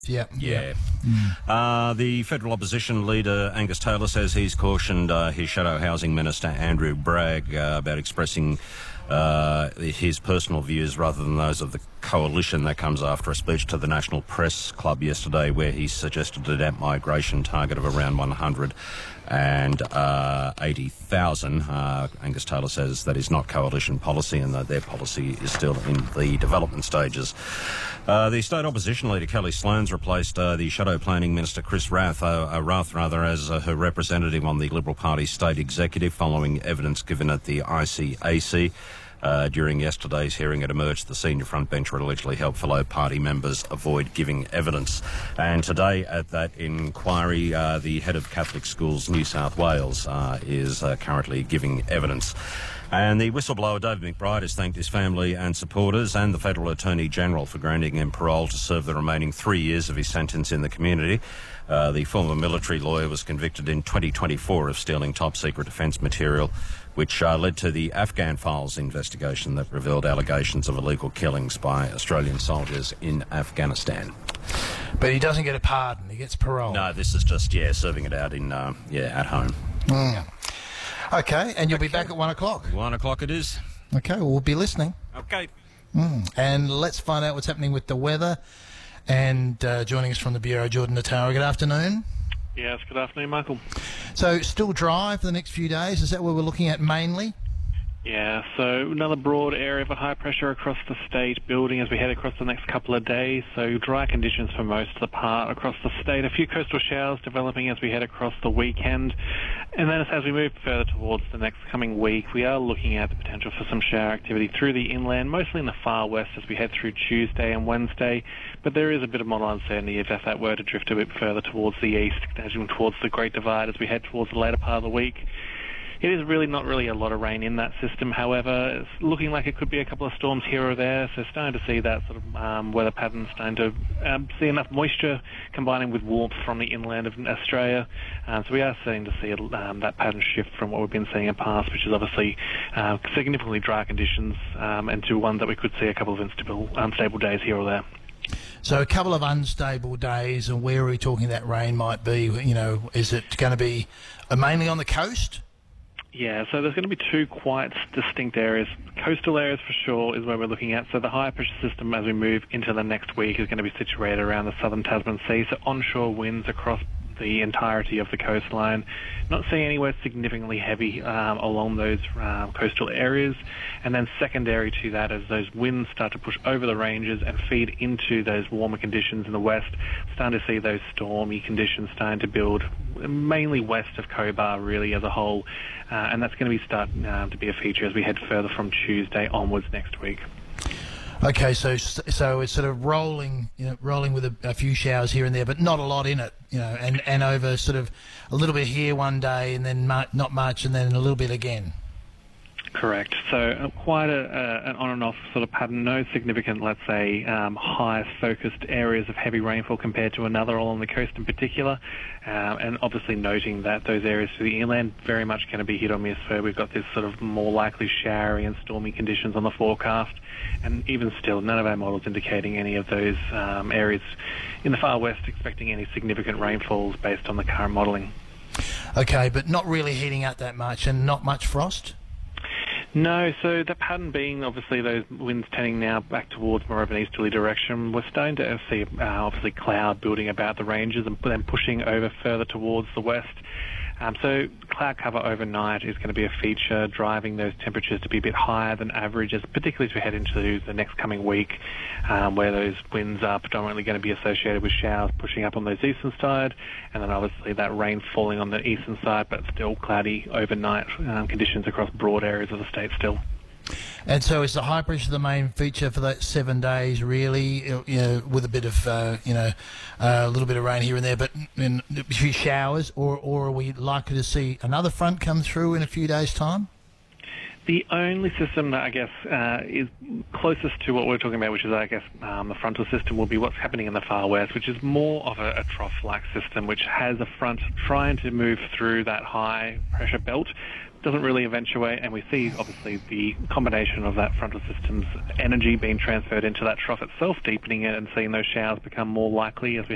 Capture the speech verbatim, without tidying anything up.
Yeah. Yeah. Mm. Uh, the federal opposition leader, Angus Taylor, says he's cautioned uh, his shadow housing minister, Andrew Bragg, uh, about expressing uh, his personal views rather than those of the coalition. That comes after a speech to the National Press Club yesterday where he suggested a net migration target of around one hundred eighty thousand. Uh, Angus Taylor says that is not coalition policy and that their policy is still in the development stages. Uh, the state opposition leader, Kelly Sloan's replaced uh, the shadow planning minister, Chris Rath, uh, uh, Rath rather, as uh, her representative on the Liberal Party state executive following evidence given at the I C A C. Uh, during yesterday's hearing, it emerged the senior front bench would allegedly help fellow party members avoid giving evidence. And today at that inquiry, uh, the head of Catholic Schools New South Wales uh, is uh, currently giving evidence. And the whistleblower David McBride has thanked his family and supporters and the Federal Attorney General for granting him parole to serve the remaining three years of his sentence in the community. Uh, the former military lawyer was convicted in twenty twenty-four of stealing top-secret defence material, which uh, led to the Afghan Files investigation that revealed allegations of illegal killings by Australian soldiers in Afghanistan. But he doesn't get a pardon, he gets parole. No, this is just, yeah, serving it out in, uh, yeah, at home. Mm. Okay, and you'll okay. be back at one o'clock. One o'clock it is. Okay, well, we'll be listening. Okay. Mm. And let's find out what's happening with the weather. And uh, joining us from the Bureau, Jordan Natara. Good afternoon. Yes, good afternoon, Michael. So, still dry for the next few days? Is that what we're looking at mainly? Yeah, so another broad area of high pressure across the state building as we head across the next couple of days. So dry conditions for most of the part across the state. A few coastal showers developing as we head across the weekend. And then as we move further towards the next coming week, we are looking at the potential for some shower activity through the inland, mostly in the far west as we head through Tuesday and Wednesday. But there is a bit of model uncertainty if that were to drift a bit further towards the east, towards the Great Divide as we head towards the later part of the week. It is really not really a lot of rain in that system. However, it's looking like it could be a couple of storms here or there. So starting to see that sort of um, weather pattern, starting to um, see enough moisture combining with warmth from the inland of Australia. Um, so we are starting to see um, that pattern shift from what we've been seeing in the past, which is obviously uh, significantly dry conditions, um, and to one that we could see a couple of unstable, unstable days here or there. So a couple of unstable days, and where are we talking that rain might be? You know, is it going to be uh, mainly on the coast? Yeah, so there's going to be two quite distinct areas. Coastal areas for sure is where we're looking at. So the high pressure system as we move into the next week is going to be situated around the southern Tasman Sea. So onshore winds across the entirety of the coastline. Not seeing anywhere significantly heavy um, along those um, coastal areas. And then secondary to that, as those winds start to push over the ranges and feed into those warmer conditions in the west, starting to see those stormy conditions starting to build mainly west of Cobar really as a whole. Uh, and that's going to be starting uh, to be a feature as we head further from Tuesday onwards next week. Okay, so so it's sort of rolling, you know, rolling with a, a few showers here and there, but not a lot in it, you know, and, and over sort of a little bit here one day and then mu- not much and then a little bit again. Correct. So uh, quite a, uh, an on and off sort of pattern. No significant, let's say, um, high focused areas of heavy rainfall compared to another along the coast in particular. Um, and obviously noting that those areas to the inland very much going to be hit or miss. So we've got this sort of more likely showery and stormy conditions on the forecast. And even still, none of our models indicating any of those um, areas in the far west expecting any significant rainfalls based on the current modelling. Okay, but not really heating up that much and not much frost? No, so the pattern being obviously those winds tending now back towards more of an easterly direction. We're starting to see uh, obviously cloud building about the ranges and then pushing over further towards the west. Um, so cloud cover overnight is going to be a feature, driving those temperatures to be a bit higher than average, as particularly as we head into the next coming week, um, where those winds are predominantly going to be associated with showers pushing up on those eastern side, and then obviously that rain falling on the eastern side, but still cloudy overnight um, conditions across broad areas of the state still. And so is the high pressure the main feature for that seven days, really, you know, with a bit of, uh, you know, uh, a little bit of rain here and there, but in a few showers, or, or are we likely to see another front come through in a few days' time? The only system that I guess uh, is closest to what we're talking about, which is I guess um, the frontal system, will be what's happening in the far west, which is more of a, a trough-like system, which has a front trying to move through that high pressure belt. Doesn't really eventuate, and we see obviously the combination of that frontal system's energy being transferred into that trough itself, deepening it and seeing those showers become more likely as we